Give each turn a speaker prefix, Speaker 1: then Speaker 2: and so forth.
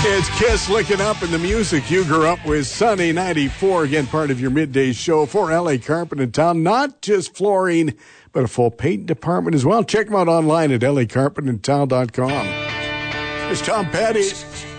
Speaker 1: It's Kiss Licking Up, and the music you grew up with. Sunny 94, again, part of your midday show for LA Carpet in Town. Not just flooring, but a full paint department as well. Check them out online at lacarpetintown.com. It's Tom Petty.